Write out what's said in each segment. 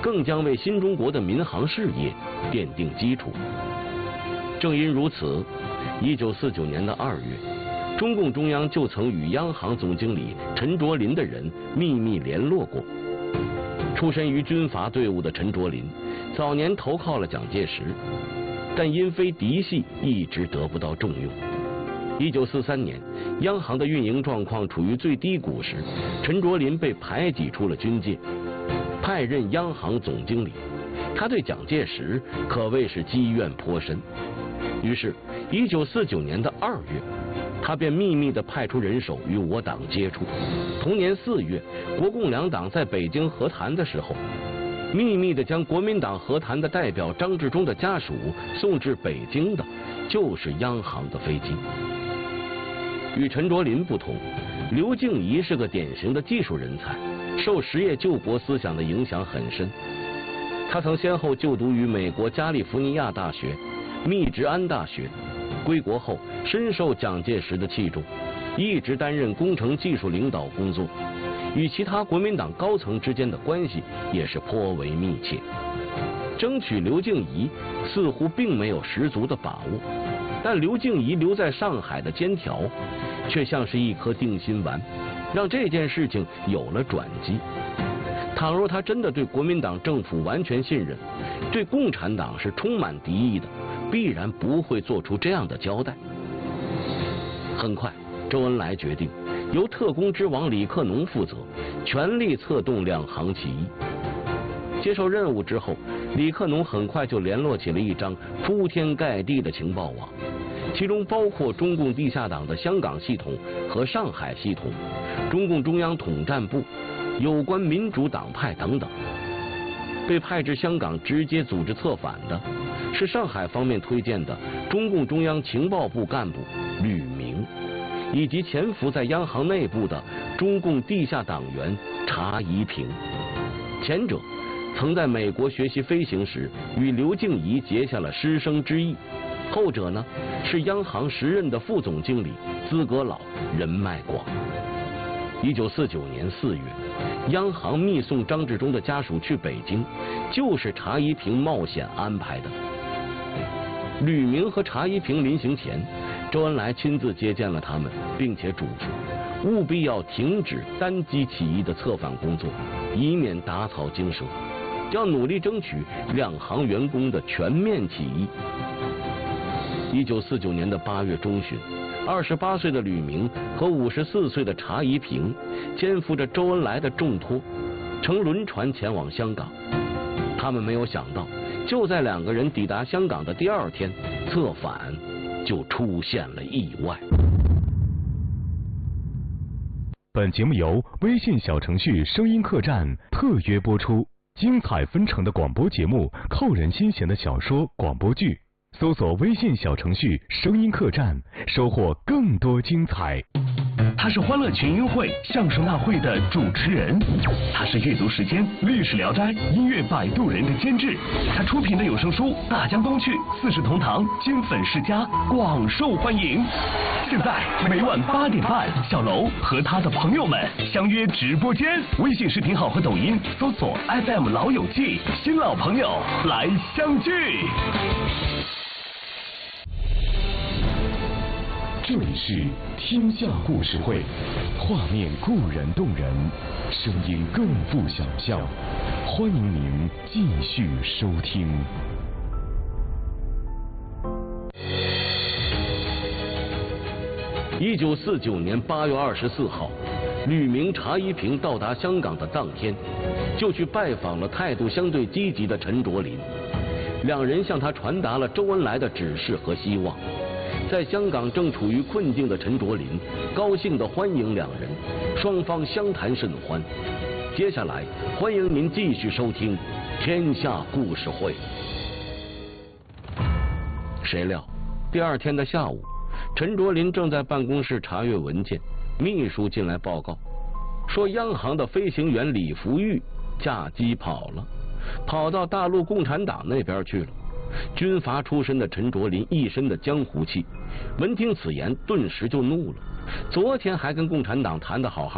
更将为新中国的民航事业奠定基础。正因如此，1949年的2月，中共中央就曾与央行总经理陈卓林的人秘密联络过。出身于军阀队伍的陈卓林，早年投靠了蒋介石，但因非嫡系，一直得不到重用。1943年，央行的运营状况处于最低谷时，陈卓林被排挤出了军界，派任央行总经理。他对蒋介石可谓是积怨颇深。于是，1949年的2月，他便秘密地派出人手与我党接触。同年4月，国共两党在北京和谈的时候，秘密地将国民党和谈的代表张治中的家属送至北京的，就是央行的飞机。与陈卓林不同，刘静怡是个典型的技术人才，受实业救国思想的影响很深。他曾先后就读于美国加利福尼亚大学、密执安大学，归国后深受蒋介石的器重，一直担任工程技术领导工作，与其他国民党高层之间的关系也是颇为密切。争取刘静怡似乎并没有十足的把握，但刘静怡留在上海的坚条，却像是一颗定心丸，让这件事情有了转机。倘若他真的对国民党政府完全信任，对共产党是充满敌意的，必然不会做出这样的交代。很快，周恩来决定由特工之王李克农负责，全力策动两行起义。接受任务之后，李克农很快就联络起了一张铺天盖地的情报网，其中包括中共地下党的香港系统和上海系统、中共中央统战部、有关民主党派等等。被派至香港直接组织策反的是上海方面推荐的中共中央情报部干部吕明，以及潜伏在央行内部的中共地下党员查宜平。前者曾在美国学习飞行时与刘静怡结下了师生之谊，后者呢是央行时任的副总经理，资格老，人脉广。1949年4月，央行密送张治中的家属去北京，就是查宜平冒险安排的。吕明和查宜平临行前，周恩来亲自接见了他们，并且嘱咐务必要停止单机起义的策反工作，以免打草惊蛇，要努力争取两行员工的全面起义。1949年的8月中旬，28岁的吕明和54岁的查宜平肩负着周恩来的重托，乘轮船前往香港。他们没有想到，就在两个人抵达香港的第2天，策反就出现了意外。 本节目由微信小程序声音客栈特约播出，精彩纷呈的广播节目，扣人心弦的小说广播剧，搜索微信小程序声音客栈，收获更多精彩。 他是欢乐群英会相声大会的主持人，他是阅读时间历史聊斋音乐摆渡人的监制，他出品的有声书《大江东去》《四世同堂》金粉世家广受欢迎。现在每晚8点半，小楼和他的朋友们相约直播间，微信视频号和抖音搜索 FM 老友记，新老朋友来相聚。 这里是天下故事会，画面固然动人，声音更富想象，欢迎您继续收听。 1949年8月24号，吕明、查宜平到达香港的当天，就去拜访了态度相对积极的陈卓林，两人向他传达了周恩来的指示和希望。在香港正处于困境的陈卓林高兴地欢迎两人，双方相谈甚欢。接下来，欢迎您继续收听《天下故事会》。谁料，第2天的下午，陈卓林正在办公室查阅文件，秘书进来报告，说央行的飞行员李福玉驾机跑了，跑到大陆共产党那边去了。军阀出身的陈卓林一身的江湖气，闻听此言顿时就怒了。昨天还跟共产党谈得好好的，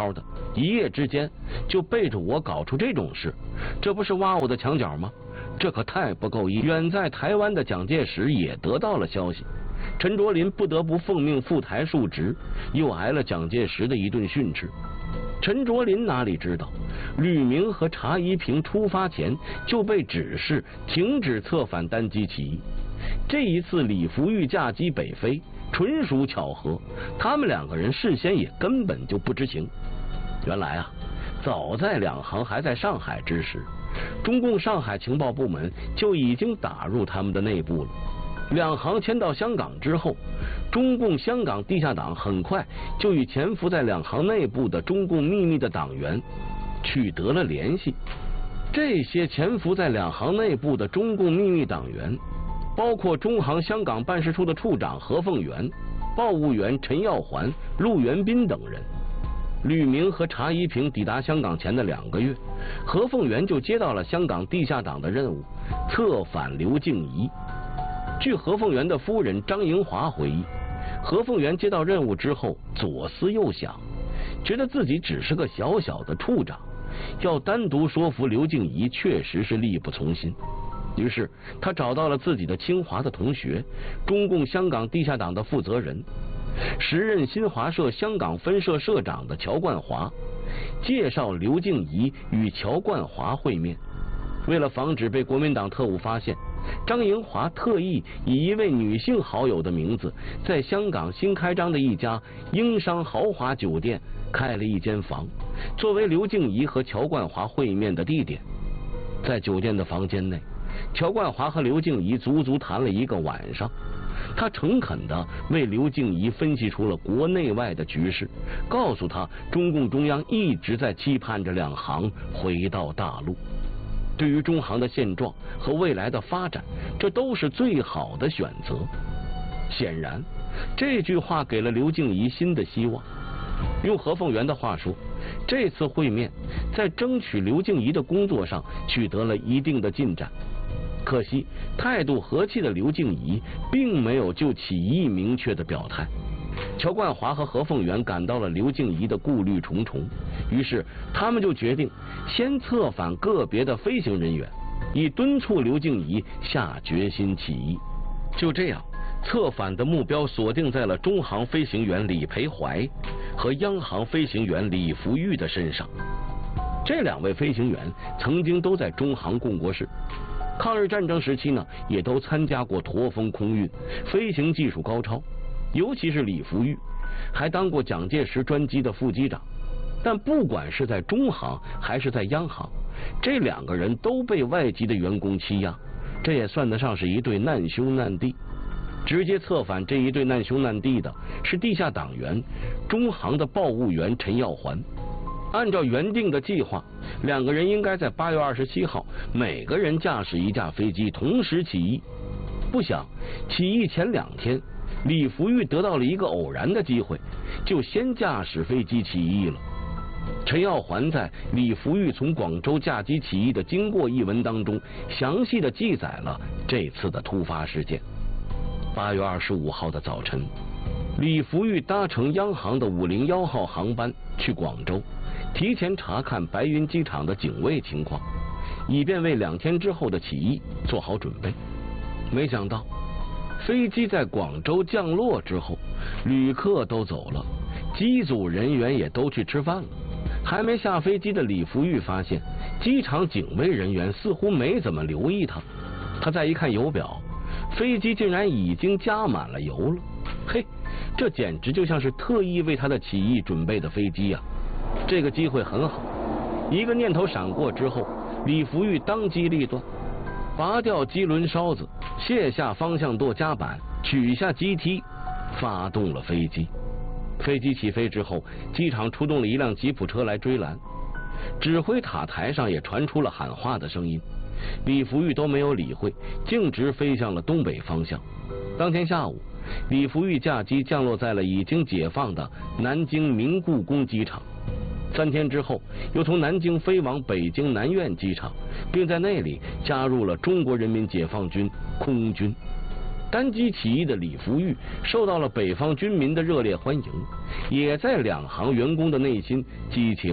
一夜之间就背着我搞出这种事，这不是挖我的墙角吗？这可太不够意。远在台湾的蒋介石也得到了消息，陈卓林不得不奉命赴台述职，又挨了蒋介石的一顿训斥。陈卓林哪里知道，吕明和查一平出发前就被指示停止策反单机起义。这一次李福玉驾机北飞，纯属巧合，他们两个人事先也根本就不知情。原来啊，早在两行还在上海之时，中共上海情报部门就已经打入他们的内部了。两行迁到香港之后，中共香港地下党很快就与潜伏在两行内部的中共秘密的党员取得了联系。这些潜伏在两行内部的中共秘密党员，包括中行香港办事处的处长何凤元、报务员陈耀环、陆元斌等人。吕明和查一平抵达香港前的2个月，何凤元就接到了香港地下党的任务，策反刘静怡。据何凤元的夫人张莹华回忆，何凤元接到任务之后左思右想，觉得自己只是个小小的处长，要单独说服刘静怡确实是力不从心。于是他找到了自己的清华的同学，中共香港地下党的负责人，时任新华社香港分社社长的乔冠华，介绍刘静怡与乔冠华会面。为了防止被国民党特务发现，张莹华特意以一位女性好友的名字，在香港新开张的一家英商豪华酒店开了一间房，作为刘静怡和乔冠华会面的地点。在酒店的房间内，乔冠华和刘静怡足足谈了1个晚上。他诚恳地为刘静怡分析出了国内外的局势，告诉他中共中央一直在期盼着两行回到大陆，对于中行的现状和未来的发展，这都是最好的选择。显然，这句话给了刘静怡新的希望。用何凤元的话说，这次会面在争取刘静怡的工作上取得了一定的进展。可惜态度和气的刘静怡并没有就起义明确的表态。乔冠华和何凤元感到了刘静怡的顾虑重重，于是他们就决定先策反个别的飞行人员，以敦促刘静怡下决心起义。就这样，策反的目标锁定在了中航飞行员李培怀和央航飞行员李福玉的身上。这2位飞行员曾经都在中航供过事，抗日战争时期呢，也都参加过驼峰空运，飞行技术高超。尤其是李福玉，还当过蒋介石专机的副机长。但不管是在中航还是在央航，这2个人都被外籍的员工欺压，这也算得上是一对难兄难弟。直接策反这一对难兄难弟的是地下党员中航的报务员陈耀环。按照原定的计划，2个人应该在8月27号每个人驾驶一架飞机同时起义。不想起义前2天，李福玉得到了一个偶然的机会，就先驾驶飞机起义了。陈耀环在李福玉从广州驾机起义的经过一文当中，详细的记载了这次的突发事件。8月25号的早晨，李福玉搭乘央航的501号航班去广州，提前查看白云机场的警卫情况，以便为2天之后的起义做好准备。没想到飞机在广州降落之后，旅客都走了，机组人员也都去吃饭了。还没下飞机的李福玉发现机场警卫人员似乎没怎么留意他。他再一看油表，飞机竟然已经加满了油了。嘿，这简直就像是特意为他的起义准备的飞机啊！这个机会很好，一个念头闪过之后，李福玉当机立断，拔掉机轮梢子，卸下方向舵夹板，取下机梯，发动了飞机。飞机起飞之后，机场出动了一辆吉普车来追拦，指挥塔台上也传出了喊话的声音。李福玉都没有理会，径直飞向了东北方向。当天下午，李福玉驾机降落在了已经解放的南京明故宫机场。3天之后，又从南京飞往北京南苑机场，并在那里加入了中国人民解放军空军。单机起义的李福玉受到了北方军民的热烈欢迎，也在2行员工的内心激起